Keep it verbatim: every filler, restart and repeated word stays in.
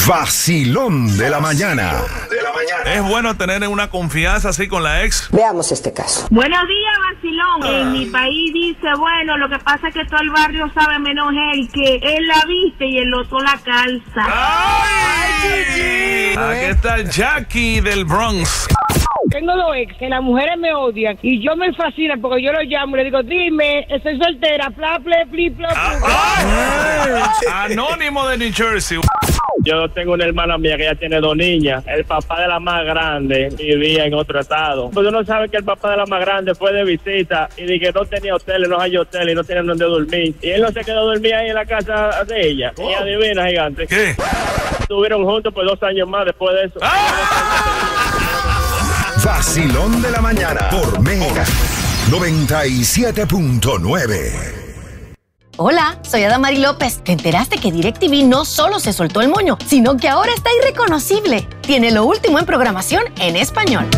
Vacilón de la mañana. Es bueno tener una confianza así con la ex. Veamos este caso. Buenos días, vacilón. En mi país dice, bueno, lo que pasa es que todo el barrio sabe menos él, que él la viste y el otro la calza. ¡Ay! Aquí está Jackie del Bronx. Tengo dos ex que las mujeres me odian y yo me fascina porque yo lo llamo y le digo, dime, estoy soltera, fla, ple, pli, plo, Anónimo de New Jersey. Yo tengo una hermana mía que ya tiene dos niñas. El papá de la más grande vivía en otro estado. Pues uno sabe que el papá de la más grande fue de visita y dije que no tenía hotel, no hay hotel y no tenía donde dormir. Y él no se quedó dormir ahí en la casa de ella. Oh. Y adivina, gigante. ¿Qué? Estuvieron juntos por dos años más después de eso. ¡Ah! Vacilón de la mañana por Mega noventa y siete punto nueve. Hola, soy Adamari López. ¿Te enteraste que DirecTV no solo se soltó el moño, sino que ahora está irreconocible? Tiene lo último en programación en español.